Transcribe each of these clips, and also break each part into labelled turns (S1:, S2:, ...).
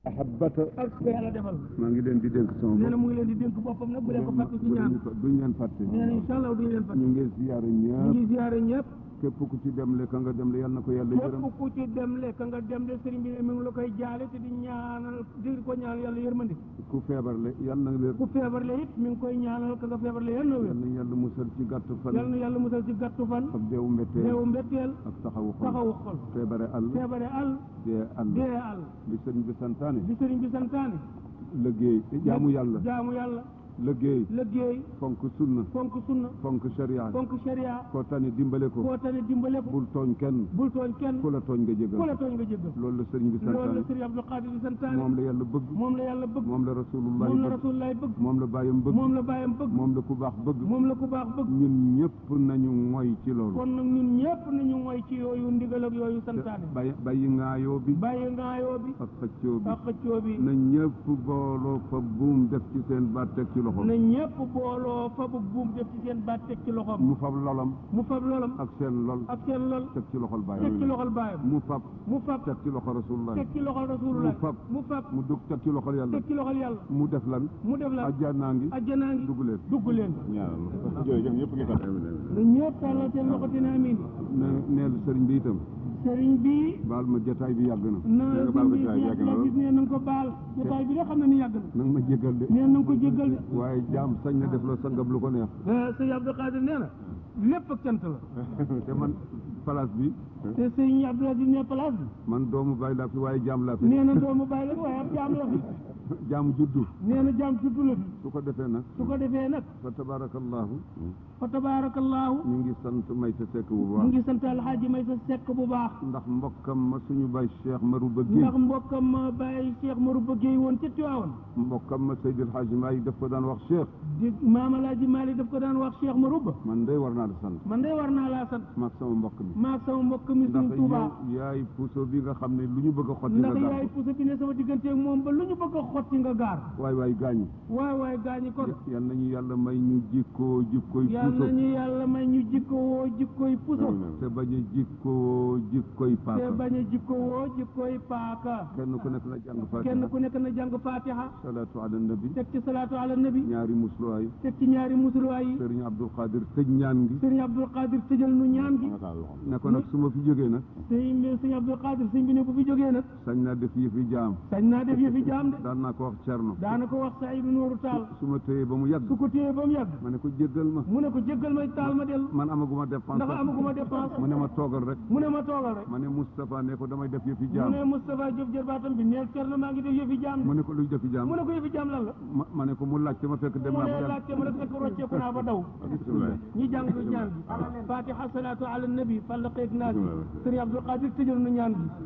S1: ahabbata
S2: ak ko yàlla defal
S1: maa ngi leen di dénk sama bopp
S2: nee na mu ngi leen di dénk boppam nag bu leen ko fàtte ci ñaan
S1: duñ leen fàtte
S2: nee na incha allah duñ leen fàtte
S1: ñu ngi ziyaare
S2: ñu
S1: ñëpp
S2: ngi ziyaare ñëpp
S1: képp ku ci demle ka nga demle yal na ko yàlla yërëm
S2: képp ku ci demle ka nga demle sëriñ bi ne mi ngi la koy jaale te di ñaanal di ko ñaanal yàlla yërmandi
S1: ku feebarle yal na wér
S2: ku feebarle it mi ngi koy ñaanal ka nga feebarle yal na wér
S1: yal na yàlla musal ci gàttu fan
S2: yal na yàlla musal ci gàttu fan
S1: ak deewu mbetteel
S2: deewu mbetteel
S1: ak taxawu xol feebare
S2: al
S1: dee
S2: al
S1: li sëriñ bi santaane
S2: di sëriñ bi santaane
S1: liggéey jaamu yàlla liggéey fonk sunna fonk sharia koo tane dimbale ko bul tooñ kenn ku la tooñ nga jégal loolu la sëriñ bi santaane moom la yàlla bëgg moom la rasulullah bëgg moom la bàyyam bëgg moom la ku baax bëgg ñun ñëpp nañu moy ci loolu
S2: kon nag ñun ñëpp nañu moy ci yooyu ndigal ak yooyu santaane
S1: bàyyi ngaayoo bi ak xëccoo bi na ñëpp booloo fa buum def ci seen baat teg ci loxo
S2: na ñëpp booloo fa buum def ci seen baat teg ci loxoom
S1: mu fab lolam ak seen lol teg ci loxol baayam mu fab teg ci loxo rasulullah mu fab mu dugg teg ci loxol yàlla mu def lan ajjanaa ngi dugg leen
S3: jërëjëf ñëpp ngi sant
S2: na ñëpp tàllal seen loxo dina amin
S1: neel sëriñ bi itam
S2: sëriñ bi
S1: baal ma jotaay bi yàgg na
S2: gis ne na nga ko baal jotaay bi de xam na ni yàgg na
S1: nanga ma jéggal de
S2: nee na nga ko jéggal de
S1: waaye jaam sañ na def la sangam lu ko neex
S2: sëñ Abdou Khadir nee na lépp ak cant la
S1: te man place bi
S2: te sëñ Abdou Khadir ne place bi
S1: man doomu bàyyi laa fi waaye jaam laa fi
S2: nee na doomu bàyyi la waaye ab jaam la fi
S1: jaam juddu
S2: nee na jaam juddu la fi
S1: su ko defee nag fa tabarakallahu ñu ngi sant may sa sekk bu baax
S2: ñu ngi sant alxaaji may sa sekk bu baax
S1: ndax mbokkam ma suñu bay Cheikh Marouba Gueye
S2: woon ca Tiwaawan
S1: mbokkam ma Seydil Hadji Malick daf ko daan wax Cheikh
S2: di maam Alaaji Malick daf ko daan wax Cheikh Marouba
S1: man day war naa la sant maag sama mbokk mi
S2: suñu Tuubaa
S1: yaay puso bi nga xam ne lu ñu bëgg a xotti
S2: ndax yaay puso bi ne sama diggante ak moom ba lu ñu bëgg a xotti nga gaar
S1: waay gaañi
S2: kon
S1: yal nañu yàlla may ñu jikkoo jikkoy puso
S2: yal nañu yàlla may ñu jikkoo jikkoy puso
S1: te bañ a jikkoo jikkoy paaka kenn ku nekk na jàng fatiha salaatu ala nabi
S2: teg ci salaatu ala nabi
S1: ñaari musluwaay
S2: yi
S1: sëriñ Abdul Qadir tëj ñaan gi
S2: sëriñ Abdul Qadir tëjal nu ñaan gi
S1: ne ko nag su ma fi jógee nag
S2: sëriñ Abdul Qadir sëriñ bi ne bu fi jógee nag
S1: sañ naa def yëfi jaam de daan naa ko wax Cerno
S2: daana ko wax Saydu Nuuru Taal
S1: su ma téyee ba mu yàgg ma ne ko jéggal ma
S2: mu ne ko jéggal ma taal ma dellu
S1: man amaguma dépense mu ne ma toogal rek ma ne Moustapha ne ko damay def yëfi jaam
S2: mu ne Moustapha Diop jërbaatam bi neel Cerno maa ngi def yëfi jaam
S1: mu ne ko luy yëfi jaam
S2: lan la
S1: ma ne ko mu laajte ma fekk dem naa ba
S2: laajte ma fekk rocceeku naa ba daw ñi jàng ñaan gi fatiha salaatu ala nabi fallaqeeg naas sëriñ Abdul Qadir tëjal nu ñaan gi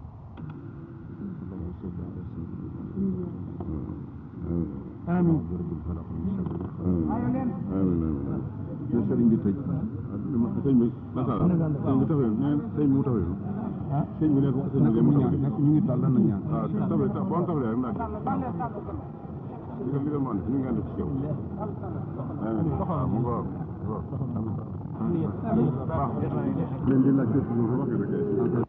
S2: amiin
S1: na sëriñ bi tëj
S3: sëñ bi mu tawee sëñ bi ne ko
S1: ñu ngi tàll na ñaan
S3: bon tawee rek li mo ñu ngi ànd ci yow mu ngo leen di laaj ci lu wax rek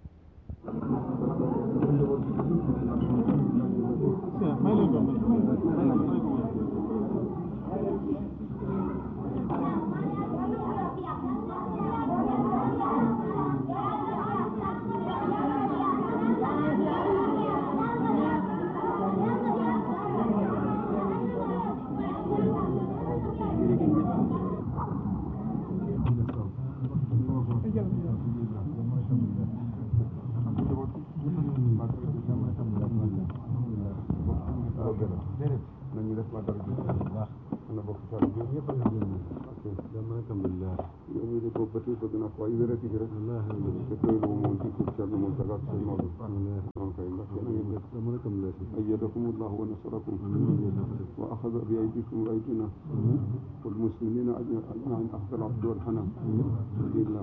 S1: nañu def ma dara na bokk fa ñu ñëpp la ñu alhamdulillah yow mi de boobu ba tey bëgg naa ko ay wérati rek te doy lu moom ci ko Cerno moom tagat seen Maodo non kay ndax yéen a ngi def ayyadakumullahu wa nasarakum wa axada bi aydikum wa aydina wal muslimina ajmain axdal abdi wal xanam alhamdulillah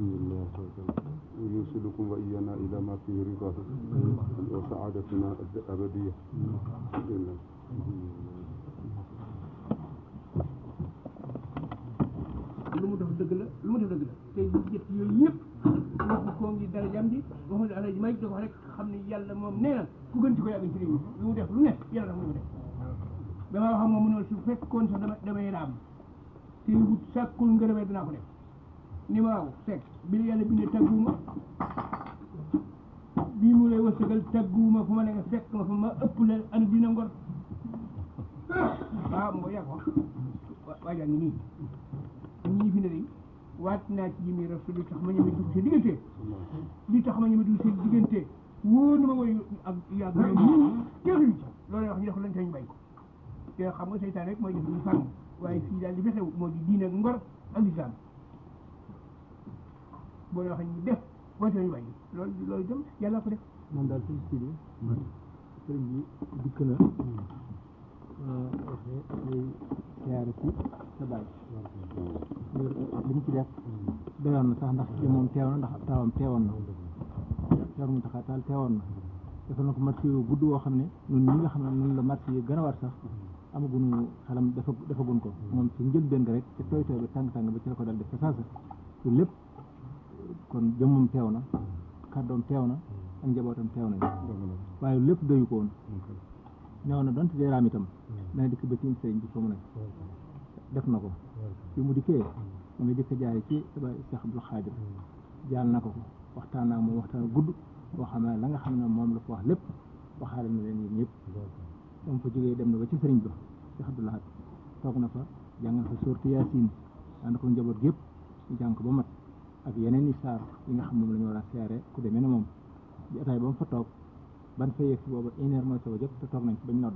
S1: ويوصلكم وإيانا إلى ما فيه رضاه وسعادتنا الأبدية الحمد لله
S2: lu mu def dëgg la tey bu jëf yooyu yëpp wax ko ngi dara jam ji waxul Alaaji Maalik da ko rek xam ne yàlla moom nee na ku gën ci ko yàgg ci réew mi lu mu def lu nekk yàlla tax mu def dama wax moom mu ne su fekkoon sax damay raam te wut sàkkul ngërëmee dinaa ko def ni ma waaw Seck bi la yàlla bindee tagguuma bii mu lay wërsëgal tagguuma fu ma ne nga fekk ma fa ma ëpp la ana dina ngor waaw moo yàgg wax waajaa ngi nii ñii fi ne day waat naa ci jimi rasul li tax ma ñëme dugg seen diggante li tax ma ñëme dugg seen diggante wóor na ma mooy ak yàgg ñoom teexuñu ci loolu wax ñu def lañ tañ bay ko te xam nga seytaan rek mooy def ñu fànn waaye fii daal li fi xew moo di diine ak ngor ak lislaam boo leen waxee ñu def boo tax ñu bàyyi loolu dem yàlla ko def.
S4: moom daal suñu kii bi sëriñ bi dikk na waxee ay siyaare ci sa baay li mu ci def doyoon na sax ndax moom teew na ndax ab taawam teewoon na teewar mu taxaa taal teewoon na defal na ko marché yu gudd woo xam ne ñun ñi nga xam ne noonu la marché yi gën a war sax amaguñu xelam defagun ko moom ci njëlbéen ga rek ci tooy tooy ba tàng-tàng ba ci la ko dal def sa saasa su lépp kon jëmmam teew na kàddoom teew na ak njabootam teew nañ waaye lépp doyu ko woon neew na donte dee raam itam dana dikk ba tiim sëriñ bi fa mu ne def na ko fi mu dikkee mu ngi jëkk jaay ci Cheikh Abdou Khadir jaal na ko waxtaan naa moom waxtaan gudd boo xam ne la nga xam ne moom la ko wax lépp waxaale na leen yéen ñëpp moom fa jógee dem na ba ci sëriñ ba Cheikh Abdou Lahad toog na fa jàngal fa sortu Yaasin ànd ko njaboot gépp ñu jàng ko ba mat ak yeneen i saar yi nga xam ne moom la ñu war a seere ku demee ne moom di ataay ba mu fa toog ban fa yegg si booba une heure mooy soo jot te toog nañ ci bañ nodd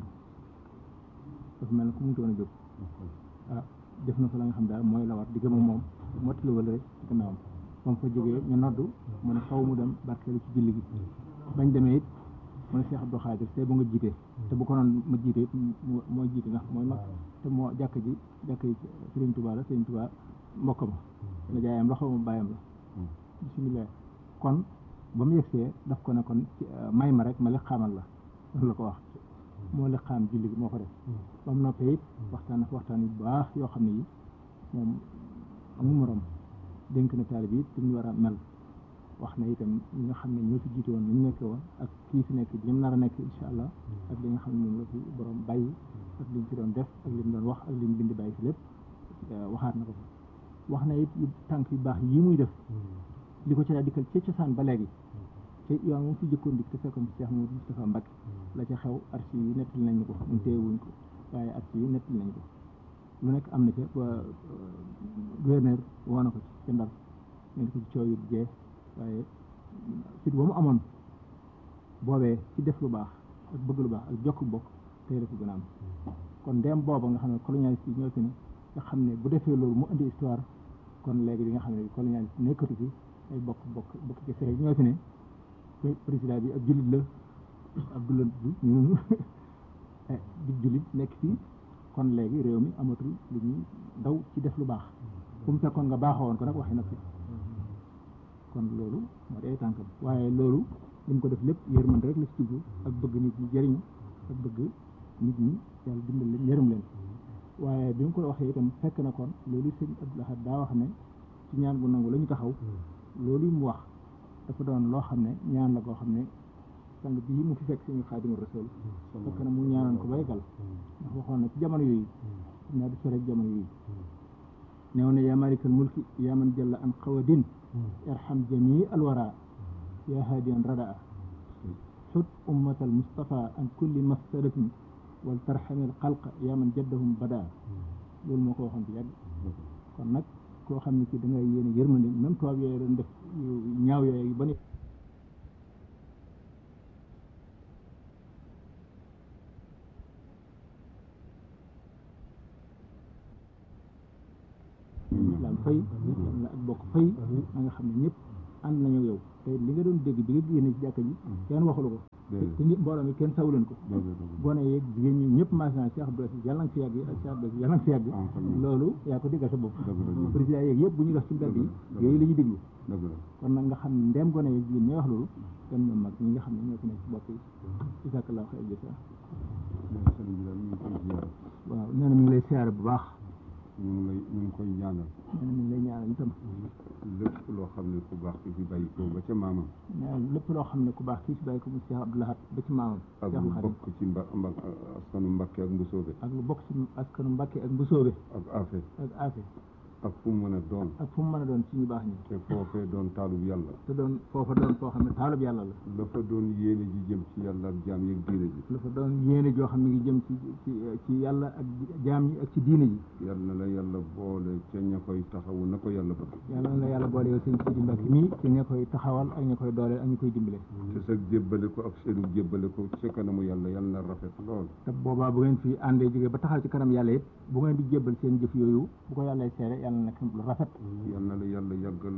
S4: dafa mel ne ku mënut woon a jóg ah def na fa la nga xam daal mooy la war di gëm ak moom mottali wala rek ci gannaawam moom fa jógee ñu noddu mu ne faw mu dem barkeelu ci julli gi bañ demee it mu ne Cheikh Abdou Khadir te bu nga jiite te bu ko noon ma jiite it moo jiite ndax mooy mag te moo jàkk yi Serigne Touba la Serigne Touba mbokk ma la jaayam la xaw ma bàyyam la bisimilah kon ba mu yegsee daf ko ne kon may ma rek ma li xaamal la loolu la ko wax moo li xaam julli gi moo ko def ba mu noppee it waxtaan na fa waxtaan yu baax yoo xam ne yi moom amul morom dénk na taalib yi ñu war a mel wax na itam ñi nga xam ne ñoo fi jiite woon li ñu nekkee woon ak kii fi nekk li mu nar a nekk incha allah ak li nga xam ne moom la fi borom bàyyi ak li ñu fi doon def ak li mu doon wax ak li mu bind bàyyi fi lépp waxaat na ko fa wax na it tànk yu baax yi muy def li ko ci daal dikkal ca cosaan ba léegi te yoon moom fi jëkkoon dik te fekkoon ci Cheikh Mouhamadou Moustapha Mbacké la ca xew archive yi nettali nañ ko ñu teewuñ ko waaye archive yi nettali nañ ko lu nekk am na ca ba gouverneur woo na ko ci ca Ndar ñu ko ci coow yu jee waaye fit ba mu amoon boobee ci def lu baax ak bëgg lu baax ak jokk bokk tey la ko gën a am kon ndem booba nga xam ne colonialiste yi ñoo fi ne nga xam ne bu defee loolu mu indi histoire kon léegi di nga xam ne colonialiste nekkatu fi ay bokk ci fere ñoo fi ne président bi ab jullit la Abdoulaye ñu di jullit nekk fii kon léegi réew mi amatul lu ñuy daw ci def lu baax fu mu fekkoon nga baaxoo woon ko nag waxi na fi kon loolu moo day tànkam waaye loolu li mu ko def lépp yërmande rek la ci jublu ak bëgg nit ñi jëriñu ak bëgg nit ñi yàlla dimbal leen yërëm leen waaye bi mu ko waxee itam fekk na kon loolu sëñ Abdou Lahad daa wax ne ci ñaan gu nangu la ñu taxaw loolu mu wax dafa doon loo xam ne ñaan la koo xam ne sang bii mu fi fekk suñu Xaadimu Rasuul fekk na mu ñaanoon ko baygal ndax waxoon na ci jamono yooyu xam naa du sore jamono yooyu neew na yaa malikal mulki yaa man jalla an qawadin irham jamii alwara yaa haadiyan radaa xut ummatal Mustafa an kulli mafsadatin wal tarxamil xalqa yaa man jaddahum badaa loolu moo ko waxoon ci yàgg kon nag koo xam ne kii da ngay yéene yërmande même tubaab yooyu doon def ñaaw yooyu ba ne islam fay la ak bokk fay na nga xam ne ñëpp ànd nañu yow te li nga doon dégg bi nga génne ci jàkka ji kenn waxulu ko te nit mbooloo mi kenn sawuleen ko gone yeeg jigéen ñi ñëpp maasina Cheikh Abdou Aziz yàlla nga fi yàgg ak Cheikh Abdou Aziz yàlla nga fi yàgg loolu yaa ko déggal sa bopp président yeeg yëpp bu ñu def ci mbedd yi yooyu la ñuy déglu kon nag nga xam ne ndem gone yeeg jigéen ñi wax loolu kon ñoom mag ñi nga xam ne ñoo fi nekk ci bopp yi isakallah xëy jësa waaw nee na mi ngi lay siyaare bu baax
S1: ñu ngi koy ñaanal.
S4: ñu ngi lay ñaanal itam.
S1: lépp loo xam ne ku baax ki fi bàyyi ko ba ca maamam.
S4: lépp loo xam ne ku baax kii fi bàyyi ko mu Cheikh Abdou Lahad ba ci maamam.
S1: ak lu bokk ci askanu Mbakke ak Mbusoobe.
S4: ak lu bokk ci askanu Mbakke ak Mbusoobe.
S1: ak Afe.
S4: ak Afe.
S1: ak fu mu mën a doon.
S4: ak fu mu mën a doon ci ñu baax ñi.
S1: te foofee doon taalub yàlla.
S4: te doon foofa doon foo xam ne taalub yàlla la.
S1: la fa doon yéene ji jëm ci yàlla ak jaam yi ak diine ji.
S4: la fa doon yéene joo xam ne ngi jëm ci yàlla ak jaam yi ak ci diine ji.
S1: yal na la yàlla boole ca ña koy taxawu na ko yàlla bëgg.
S4: yàlla na la yàlla boole yow sëñ Sidi Mbacke mii ci ña koy taxawal ak ña koy dooleel ak ña koy dimbale.
S1: te sa jébbale ko ak seenu jébbale ko ca kanamu yàlla yal na rafet lool.
S4: te boobaa bu ngeen fi àndee jógee ba taxaw ci kanam yàlla it bu ngeen di jébbal seen jëf yooyu bu ko yàlla seere yàlla na nekk lu rafet.
S1: yal na la yàlla yàggal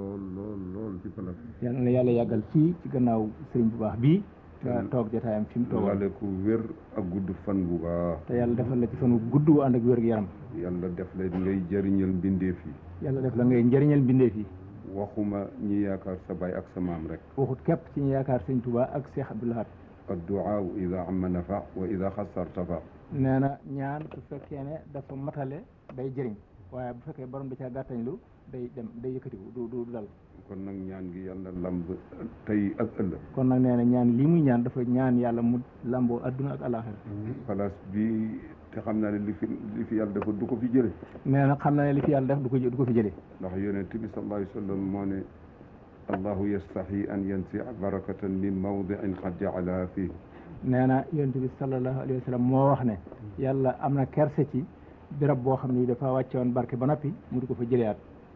S1: lool ci palaas.
S4: yal na la yàlla yàggal fii ci gannaaw sëriñ bu baax bii. nga toog jotaayam fi mu toogoon.
S1: wala ku wér ak gudd fan bu baax.
S4: te yàlla defal la ci fan bu gudd bu ànd ak wér gu yaram.
S1: yàlla def la ngay jëriñal mbindeef yi.
S4: yàlla def la ngay njëriñal mbindeef yi.
S1: waxuma ñi yaakaar sa baay ak sa maam rek.
S4: waxut képp ci ñi yaakaar sëñ Tuubaa ak Cheikh Abdou Lahad.
S1: adduaa ida amma nafa wa ida xasar tafa.
S4: nee na ñaan su fekkee ne dafa matale day jëriñ waaye bu fekkee borom da caa gàttañlu day dem day yëkkatiku du dal.
S1: kon nag ñaan gi yàlla lamb tey ak ëllëg.
S4: kon nag nee na ñaan lii muy ñaan dafa ñaan yàlla mu lamboo adduna ak alaxira.
S1: place bi te xam naa ne li fi yàlla dafa du ko fi jële.
S4: nee na xam naa ne li fi yàlla def du ko fi jële.
S1: ndax yonent bi sallallahu alayhi wa sallam moo ne allahu yastahi an yansia barakatan min mawdiin qad jaalaha fii.
S4: nee na yonent bi sallallahu alayhi wa sallam moo wax ne yàlla am na kerse ci birab boo xam ne dafa wàcce woon barke ba noppi mu di ko fa jëleyaat.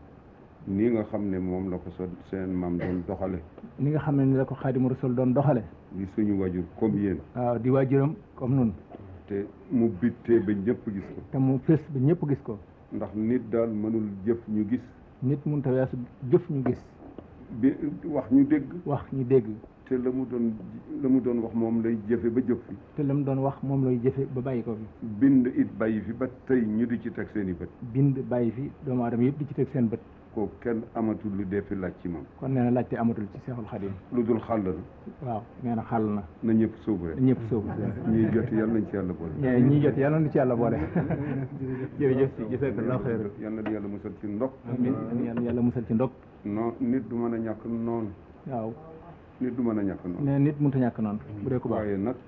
S1: nii nga xam ne moom la ko seen maam doon doxale.
S4: ni nga xam ne ni la ko Xaadimu Rasul doon doxale.
S1: di suñu wajur comme yéen.
S4: waaw di waajuram comme nun
S1: te mu bittee ba ñëpp gis ko.
S4: te mu fés ba ñëpp gis ko.
S1: ndax nit daal mënul jëf ñu gis.
S4: nit mënut a weesu jëf ñu gis.
S1: bi wax ñu dégg.
S4: wax ñu dégg.
S1: te la mu doon wax moom lay jëfe ba jëf fi.
S4: te la mu doon wax moom lay jëfe ba bàyyi ko fi.
S1: bind it bàyyi fi ba tey ñu di ci teg seen i bët.
S4: bind bàyyi fi doomu aadama yëpp di ci teg seen bët.
S1: ko kenn amatul lu dee fi laaj ci moom.
S4: kon nee na laajte amatul ci Seexul Xadiim.
S1: lu dul xàll na.
S4: waaw nee na xàll na.
S1: na ñëpp sóobu rek.
S4: ñëpp sóobu.
S1: ñiy jot yàlla nañ ci yàlla boole.
S4: ñii jot yàlla nañ ci yàlla boole. jërëjëf si jazakallahu xayr.
S1: yàlla na yàlla musal ci ndog.
S4: amiin yàlla musal ci ndog.
S1: non nit du mën a ñàkk noonu.
S4: waaw.
S1: nit du mën a ñàkk noonu.
S4: nee nit mënut a ñàkk noonu. bu dee ko baax
S1: waaye nag.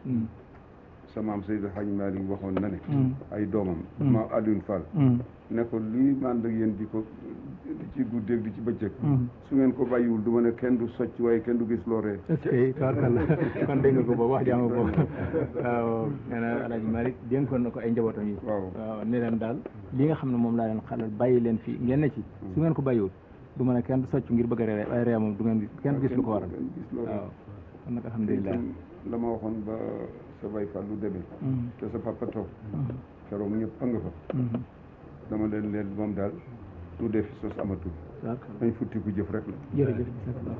S1: sa maam Seydou Hadj Malick waxoon na ne. ay doomam. ma Alioune Fall. ne ko lii man ak yéen di ko ci guddeeg di ci bëccëg. su ngeen ko bàyyiwul du ma ne kenn du socc waaye kenn du gis looree.
S4: est-ce que tabarkalla kon dégg nga ko boobu wax jàmm boobu waaw nee na El Hadj Malick dénkoon na ko ay njabootam yi. waaw ne leen daal li nga xam ne moom laa leen xalal bàyyi leen fii ngeen ne ci. su ngeen ko bàyyiwul du ma ne kenn du socc ngir bëgg a ree waaye ree moom du ngeen kenn gis lu ko waral. waaw kon nag alhamdulilah.
S1: la ma waxoon ba sa bay Fall lu demee. te sa papa toog. keroog ñëpp a nga fa. dama leen moom daal lu def sos amatul. dañ futti ku jëf rek la.
S4: jërëjëf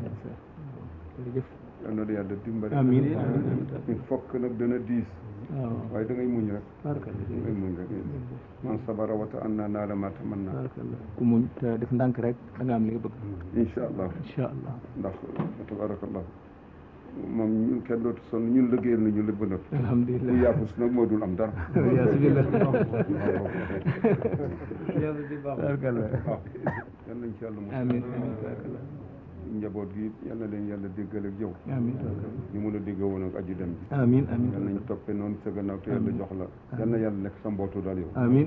S4: jërëjëf.
S1: yal na yàlla dimbali.
S4: amiin
S1: il faut que nag dana diis.
S4: waaw
S1: waaye da ngay muñ rek. da ngay muñ rek. man sabara wata an naa la ma tamanna.
S4: ku muñ te def ndànk rek da nga am li nga bëgg.
S1: incha allah
S4: incha allah.
S1: ndax tabarakallah moom ñun kenn dootu sonn ñun liggéeyal nañu lépp ba noppi.
S4: alhamdulilah
S1: ku yaafus nag moo dul am dara.
S4: yasubillah.
S1: waaw yal nañ ci yàlla mos.
S4: amiin
S1: njaboot gi yal na leen yàlla déggal ak yow.
S4: amiin
S1: ñu mun a dégg woon ak aju dem bi.
S4: amiin amiin
S1: yal nañ toppee noonu sa gannaaw te yàlla jox la. yal na yàlla nekk sa mbootu daal yow.
S4: amiin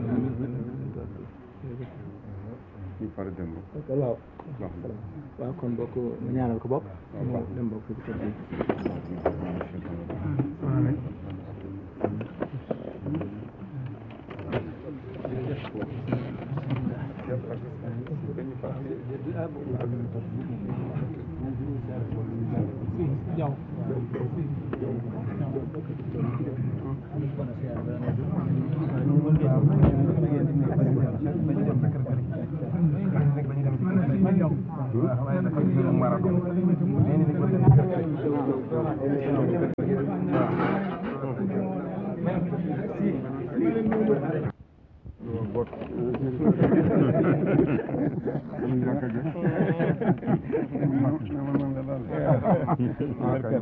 S1: ñu pare dem ba.
S4: waaw. waaw kon bokk nga ñaanal ko bopp.
S1: waaw
S4: dem bokk ci kër gi.
S1: Bot.